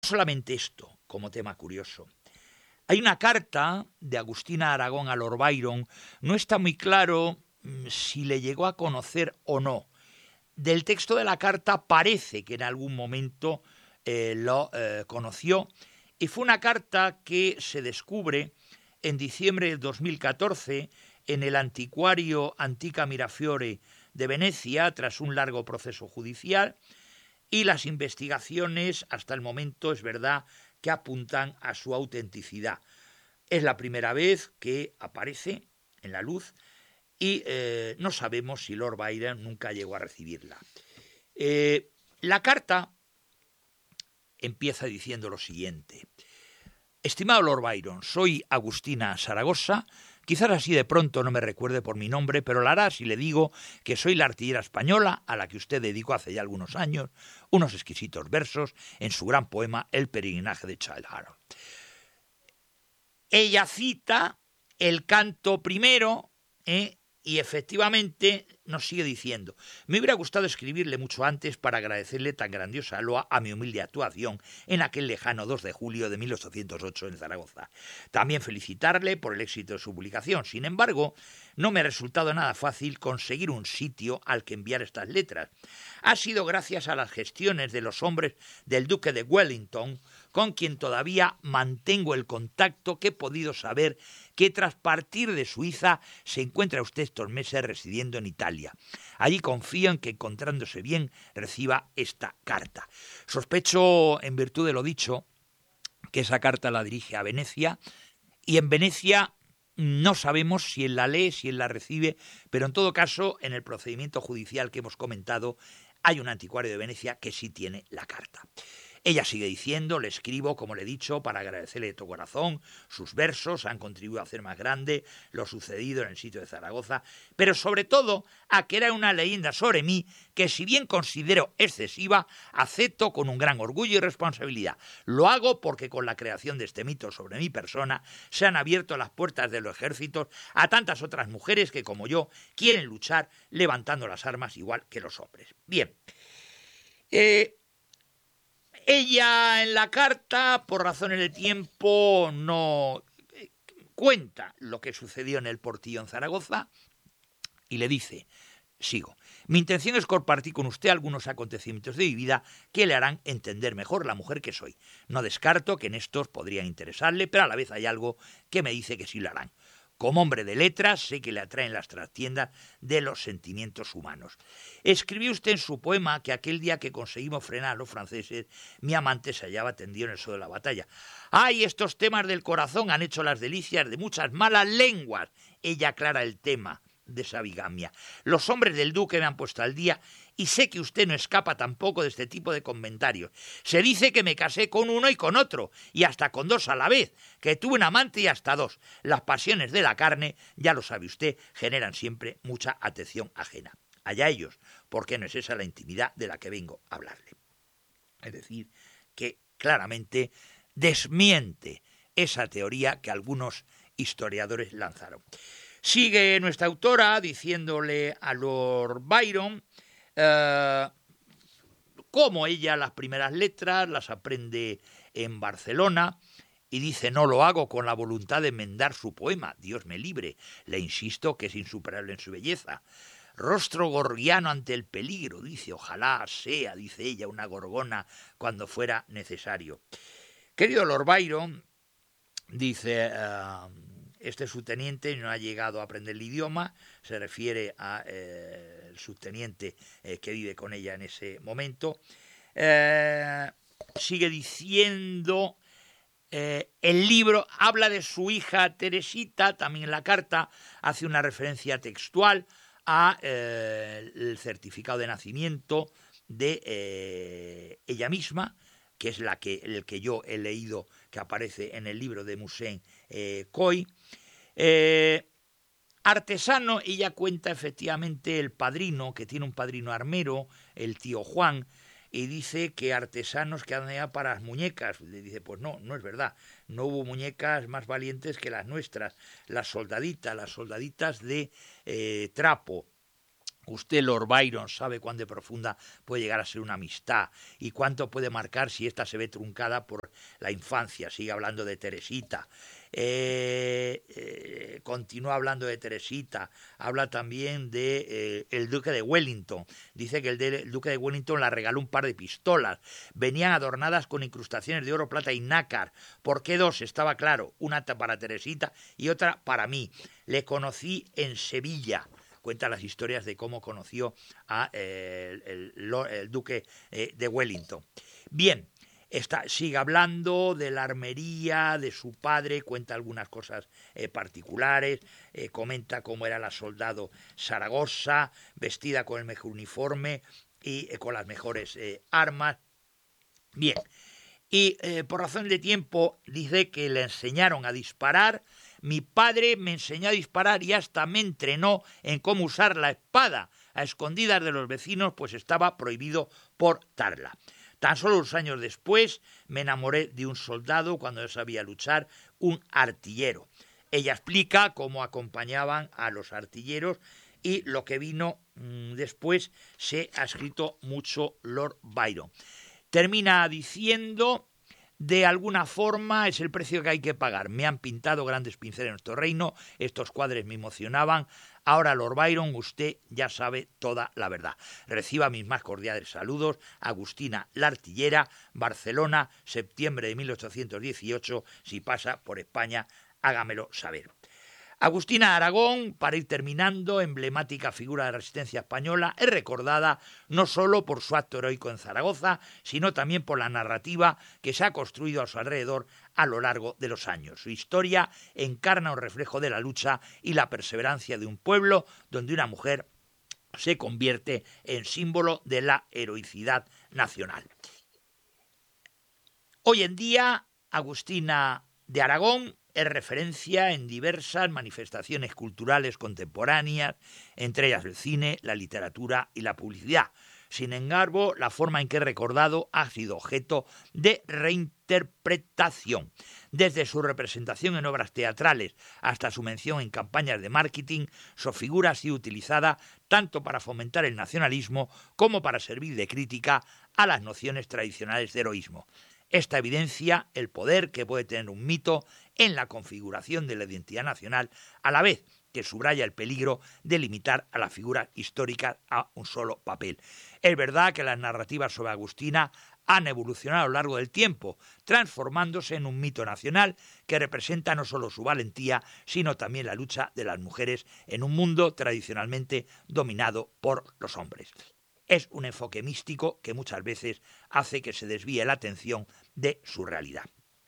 solamente esto como tema curioso. Hay una carta de Agustina Aragón a Lord Byron, no está muy claro si le llegó a conocer o no. Del texto de la carta parece que en algún momento lo conoció, y fue una carta que se descubre en diciembre de 2014 en el Antiquario Antica Mirafiore de Venecia tras un largo proceso judicial, y las investigaciones hasta el momento es verdad que apuntan a su autenticidad. Es la primera vez que aparece en la luz y no sabemos si Lord Byron nunca llegó a recibirla. La carta empieza diciendo lo siguiente. Estimado Lord Byron, soy Agustina Zaragoza. Quizás así de pronto no me recuerde por mi nombre, pero lo hará si le digo que soy la artillera española a la que usted dedicó hace ya algunos años unos exquisitos versos en su gran poema El peregrinaje de Childe Harold. Ella cita el canto primero, y efectivamente nos sigue diciendo: me hubiera gustado escribirle mucho antes para agradecerle tan grandiosa loa a mi humilde actuación en aquel lejano 2 de julio de 1808 en Zaragoza. También felicitarle por el éxito de su publicación. Sin embargo, no me ha resultado nada fácil conseguir un sitio al que enviar estas letras. Ha sido gracias a las gestiones de los hombres del duque de Wellington, con quien todavía mantengo el contacto, que he podido saber que tras partir de Suiza se encuentra usted estos meses residiendo en Italia. Allí confío en que, encontrándose bien, reciba esta carta. Sospecho, en virtud de lo dicho, que esa carta la dirige a Venecia, y en Venecia no sabemos si él la lee, si él la recibe, pero en todo caso, en el procedimiento judicial que hemos comentado, hay un anticuario de Venecia que sí tiene la carta. Ella sigue diciendo: le escribo, como le he dicho, para agradecerle de todo corazón. Sus versos han contribuido a hacer más grande lo sucedido en el sitio de Zaragoza, pero sobre todo a que era una leyenda sobre mí que, si bien considero excesiva, acepto con un gran orgullo y responsabilidad. Lo hago porque con la creación de este mito sobre mi persona se han abierto las puertas de los ejércitos a tantas otras mujeres que, como yo, quieren luchar levantando las armas igual que los hombres. Bien. Ella en la carta, por razones de tiempo, no cuenta lo que sucedió en el Portillo en Zaragoza y le dice, sigo: mi intención es compartir con usted algunos acontecimientos de mi vida que le harán entender mejor la mujer que soy. No descarto que en estos podrían interesarle, pero a la vez hay algo que me dice que sí lo harán. Como hombre de letras, sé que le atraen las trastiendas de los sentimientos humanos. Escribió usted en su poema que aquel día que conseguimos frenar a los franceses, mi amante se hallaba tendido en el suelo de la batalla. ¡Ay, estos temas del corazón han hecho las delicias de muchas malas lenguas! Ella aclara el tema de esa bigamia. Los hombres del duque me han puesto al día y sé que usted no escapa tampoco de este tipo de comentarios. Se dice que me casé con uno y con otro, y hasta con dos a la vez, que tuve un amante y hasta dos. Las pasiones de la carne, ya lo sabe usted, generan siempre mucha atención ajena. Allá ellos, porque no es esa la intimidad de la que vengo a hablarle. Es decir, que claramente desmiente esa teoría que algunos historiadores lanzaron. Sigue nuestra autora diciéndole a Lord Byron cómo ella las primeras letras las aprende en Barcelona, y dice: no lo hago con la voluntad de enmendar su poema, Dios me libre, le insisto que es insuperable en su belleza. Rostro gorgiano ante el peligro, dice, ojalá sea, dice ella, una gorgona cuando fuera necesario. Querido Lord Byron, dice, este subteniente no ha llegado a aprender el idioma, se refiere a el subteniente que vive con ella en ese momento. Sigue diciendo, el libro habla de su hija Teresita, también en la carta hace una referencia textual a el certificado de nacimiento de ella misma, que es el que yo he leído, que aparece en el libro de Musen Coy. Artesano, ella cuenta efectivamente el padrino, que tiene un padrino armero, el tío Juan, y dice que artesanos que andan ya para las muñecas. Le dice, pues no, no es verdad. No hubo muñecas más valientes que las nuestras, las soldaditas de trapo. Usted, Lord Byron, sabe cuán de profunda puede llegar a ser una amistad y cuánto puede marcar si ésta se ve truncada por la infancia. Sigue hablando de Teresita. Continúa hablando de Teresita. Habla también de el duque de Wellington. Dice que el duque de Wellington le regaló un par de pistolas. Venían adornadas con incrustaciones de oro, plata y nácar. ¿Por qué dos? Estaba claro. Una para Teresita y otra para mí. Le conocí en Sevilla. Cuenta las historias de cómo conoció a el duque de Wellington. Bien, sigue hablando de la armería, de su padre, cuenta algunas cosas particulares, comenta cómo era la soldado Zaragoza, vestida con el mejor uniforme y con las mejores armas. Bien, y por razón de tiempo dice que le enseñaron a disparar. Mi padre me enseñó a disparar y hasta me entrenó en cómo usar la espada a escondidas de los vecinos, pues estaba prohibido portarla. Tan solo unos años después me enamoré de un soldado cuando yo sabía luchar, un artillero. Ella explica cómo acompañaban a los artilleros y lo que vino después se ha escrito mucho Lord Byron. Termina diciendo: de alguna forma es el precio que hay que pagar. Me han pintado grandes pinceles en nuestro reino, estos cuadros me emocionaban. Ahora, Lord Byron, usted ya sabe toda la verdad. Reciba mis más cordiales saludos. Agustina la Artillera, Barcelona, septiembre de 1818. Si pasa por España, hágamelo saber. Agustina Aragón, para ir terminando, emblemática figura de la resistencia española, es recordada no solo por su acto heroico en Zaragoza, sino también por la narrativa que se ha construido a su alrededor a lo largo de los años. Su historia encarna un reflejo de la lucha y la perseverancia de un pueblo donde una mujer se convierte en símbolo de la heroicidad nacional. Hoy en día, Agustina de Aragón es referencia en diversas manifestaciones culturales contemporáneas, entre ellas el cine, la literatura y la publicidad. Sin embargo, la forma en que es recordado ha sido objeto de reinterpretación. Desde su representación en obras teatrales hasta su mención en campañas de marketing, su figura ha sido utilizada tanto para fomentar el nacionalismo como para servir de crítica a las nociones tradicionales de heroísmo. Esta evidencia el poder que puede tener un mito en la configuración de la identidad nacional, a la vez que subraya el peligro de limitar a la figura histórica a un solo papel. Es verdad que las narrativas sobre Agustina han evolucionado a lo largo del tiempo, transformándose en un mito nacional que representa no solo su valentía, sino también la lucha de las mujeres en un mundo tradicionalmente dominado por los hombres. Es un enfoque místico que muchas veces hace que se desvíe la atención de su realidad.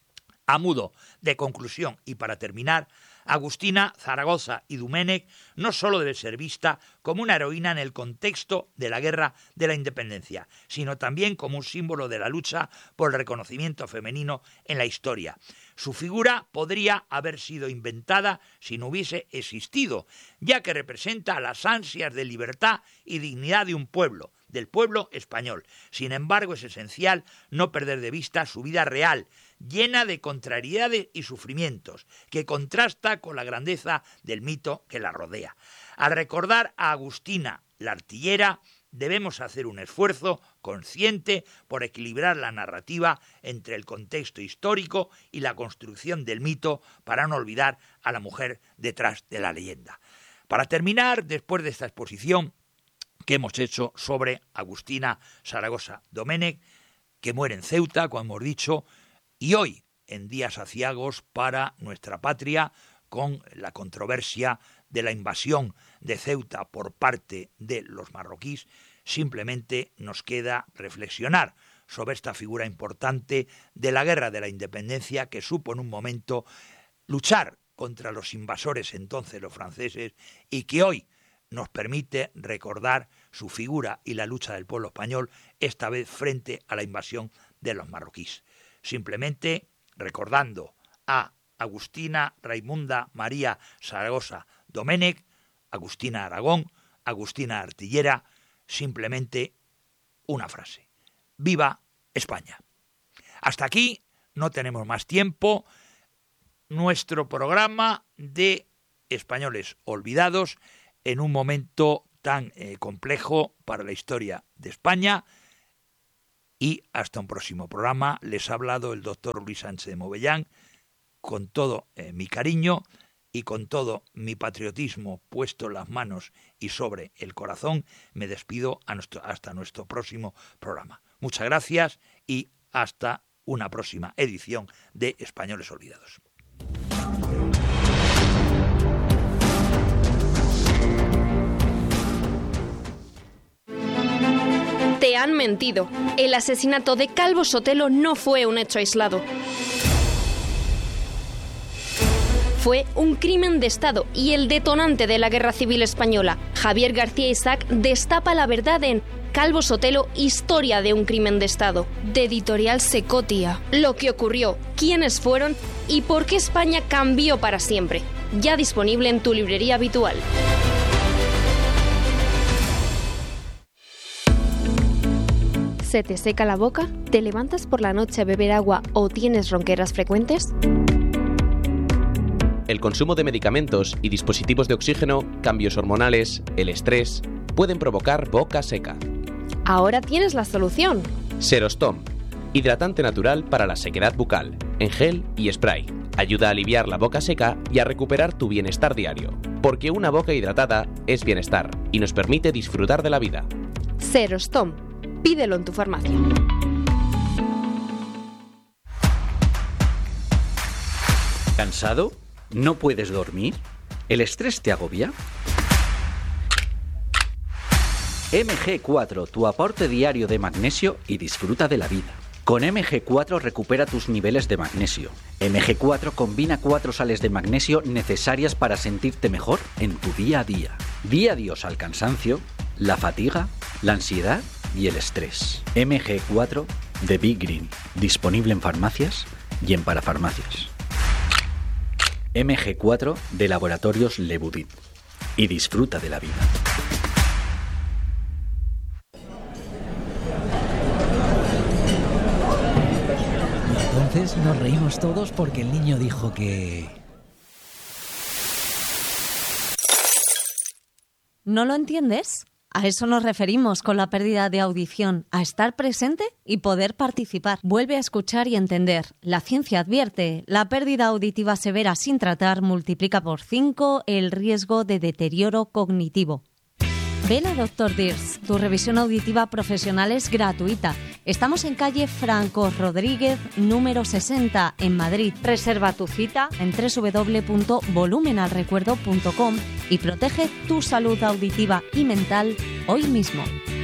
A modo de conclusión y para terminar, Agustina, Zaragoza y Domènech no solo debe ser vista como una heroína en el contexto de la Guerra de la Independencia, sino también como un símbolo de la lucha por el reconocimiento femenino en la historia. Su figura podría haber sido inventada si no hubiese existido, ya que representa las ansias de libertad y dignidad de un pueblo, del pueblo español. Sin embargo, es esencial no perder de vista su vida real, llena de contrariedades y sufrimientos, que contrasta con la grandeza del mito que la rodea. Al recordar a Agustina, la artillera, debemos hacer un esfuerzo consciente por equilibrar la narrativa entre el contexto histórico y la construcción del mito para no olvidar a la mujer detrás de la leyenda. Para terminar, después de esta exposición que hemos hecho sobre Agustina Zaragoza Domènech, que muere en Ceuta, como hemos dicho, y hoy en días aciagos para nuestra patria, con la controversia de la invasión de Ceuta por parte de los marroquíes, simplemente nos queda reflexionar sobre esta figura importante de la Guerra de la Independencia que supo en un momento luchar contra los invasores, entonces los franceses, y que hoy nos permite recordar su figura y la lucha del pueblo español, esta vez frente a la invasión de los marroquíes. Simplemente recordando a Agustina Raimunda María Zaragoza Domènech, Agustina Aragón, Agustina Artillera, simplemente una frase: ¡Viva España! Hasta aquí, no tenemos más tiempo, nuestro programa de Españoles Olvidados. En un momento tan complejo para la historia de España. Y hasta un próximo programa. Les ha hablado el doctor Luis Sánchez de Movellán, con todo mi cariño y con todo mi patriotismo puesto en las manos y sobre el corazón. Me despido hasta nuestro próximo programa. Muchas gracias y hasta una próxima edición de Españoles Olvidados. Te han mentido. El asesinato de Calvo Sotelo no fue un hecho aislado. Fue un crimen de Estado y el detonante de la Guerra Civil Española. Javier García Isaac destapa la verdad en Calvo Sotelo, historia de un crimen de Estado, de Editorial Secotia. Lo que ocurrió, quiénes fueron y por qué España cambió para siempre. Ya disponible en tu librería habitual. ¿Se te seca la boca? ¿Te levantas por la noche a beber agua o tienes ronqueras frecuentes? El consumo de medicamentos y dispositivos de oxígeno, cambios hormonales, el estrés, pueden provocar boca seca. Ahora tienes la solución. Serostom, hidratante natural para la sequedad bucal, en gel y spray. Ayuda a aliviar la boca seca y a recuperar tu bienestar diario. Porque una boca hidratada es bienestar y nos permite disfrutar de la vida. Serostom. Pídelo en tu farmacia. ¿Cansado? ¿No puedes dormir? ¿El estrés te agobia? MG4, tu aporte diario de magnesio y disfruta de la vida. Con MG4 recupera tus niveles de magnesio. MG4 combina 4 sales de magnesio necesarias para sentirte mejor en tu día a día. Di adiós al cansancio, la fatiga, la ansiedad y el estrés. MG4 de Big Green, disponible en farmacias y en parafarmacias. MG4 de Laboratorios Lebudit. Y disfruta de la vida. Entonces nos reímos todos porque el niño dijo que... ¿No lo entiendes? A eso nos referimos con la pérdida de audición, a estar presente y poder participar. Vuelve a escuchar y entender. La ciencia advierte, la pérdida auditiva severa sin tratar multiplica por 5 el riesgo de deterioro cognitivo. Ven a Dr. Dirs, tu revisión auditiva profesional es gratuita. Estamos en calle Franco Rodríguez, número 60, en Madrid. Reserva tu cita en www.volumenalrecuerdo.com y protege tu salud auditiva y mental hoy mismo.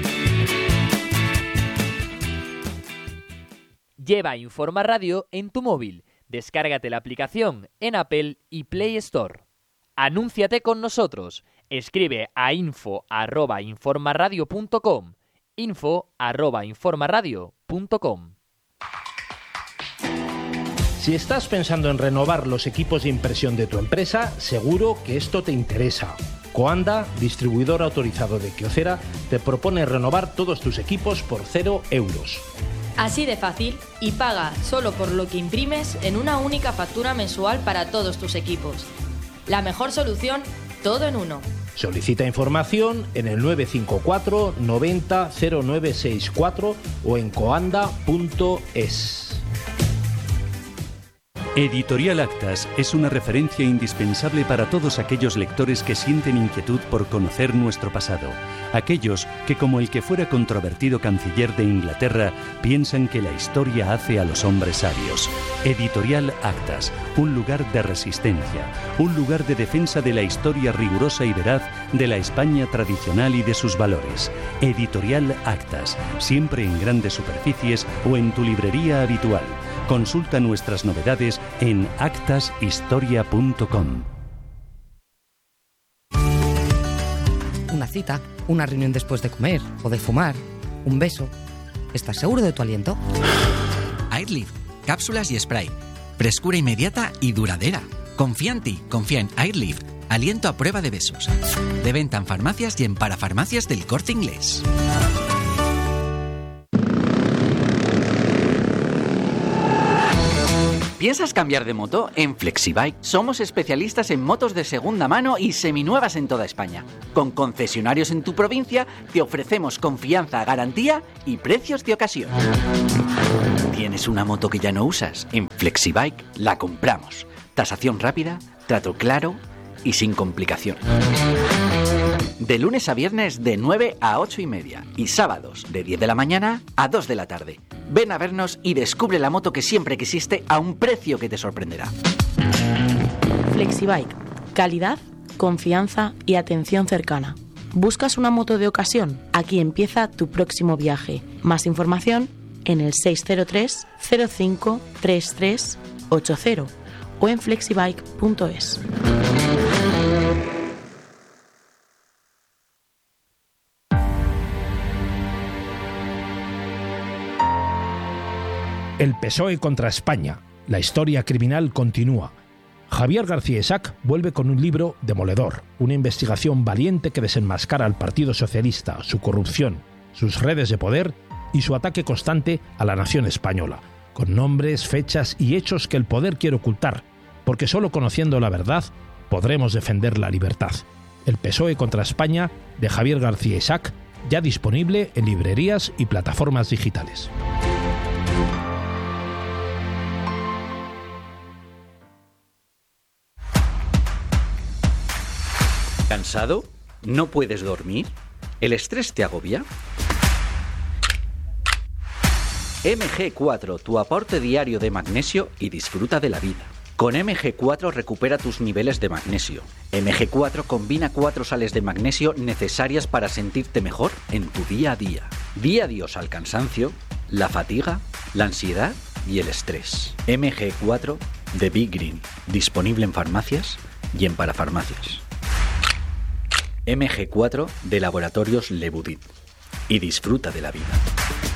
Lleva Informa Radio en tu móvil. Descárgate la aplicación en Apple y Play Store. Anúnciate con nosotros. Escribe a info@informaradio.com. info@informaradio.com. Si estás pensando en renovar los equipos de impresión de tu empresa, seguro que esto te interesa. Coanda, distribuidor autorizado de Kyocera, te propone renovar todos tus equipos por 0 euros. Así de fácil, y paga solo por lo que imprimes en una única factura mensual para todos tus equipos. La mejor solución, todo en uno. Solicita información en el 954 90 0964 o en coanda.es. Editorial Actas es una referencia indispensable para todos aquellos lectores que sienten inquietud por conocer nuestro pasado. Aquellos que, como el que fuera controvertido canciller de Inglaterra, piensan que la historia hace a los hombres sabios. Editorial Actas, un lugar de resistencia, un lugar de defensa de la historia rigurosa y veraz de la España tradicional y de sus valores. Editorial Actas, siempre en grandes superficies o en tu librería habitual. Consulta nuestras novedades en actashistoria.com. Una cita, una reunión después de comer o de fumar, un beso. ¿Estás seguro de tu aliento? Airlift, cápsulas y spray. Frescura inmediata y duradera. Confía en ti, confía en Airlift. Aliento a prueba de besos. De venta en farmacias y en parafarmacias del Corte Inglés. ¿Piensas cambiar de moto? En Flexibike somos especialistas en motos de segunda mano y seminuevas en toda España. Con concesionarios en tu provincia te ofrecemos confianza, garantía y precios de ocasión. ¿Tienes una moto que ya no usas? En Flexibike la compramos. Tasación rápida, trato claro y sin complicaciones. De lunes a viernes de 9 a 8 y media y sábados de 10 de la mañana a 2 de la tarde. Ven a vernos y descubre la moto que siempre quisiste a un precio que te sorprenderá. Flexibike. Calidad, confianza y atención cercana. ¿Buscas una moto de ocasión? Aquí empieza tu próximo viaje. Más información en el 603 05 33 80 o en flexibike.es. El PSOE contra España. La historia criminal continúa. Javier García Isaac vuelve con un libro demoledor, una investigación valiente que desenmascara al Partido Socialista, su corrupción, sus redes de poder y su ataque constante a la nación española, con nombres, fechas y hechos que el poder quiere ocultar, porque solo conociendo la verdad podremos defender la libertad. El PSOE contra España, de Javier García Isaac, ya disponible en librerías y plataformas digitales. ¿Cansado? ¿No puedes dormir? ¿El estrés te agobia? MG4, tu aporte diario de magnesio y disfruta de la vida. Con MG4 recupera tus niveles de magnesio. MG4 combina 4 sales de magnesio necesarias para sentirte mejor en tu día a día. Di adiós al cansancio, la fatiga, la ansiedad y el estrés. MG4 de Big Green, disponible en farmacias y en parafarmacias. MG4 de Laboratorios Le Boudin. Y disfruta de la vida.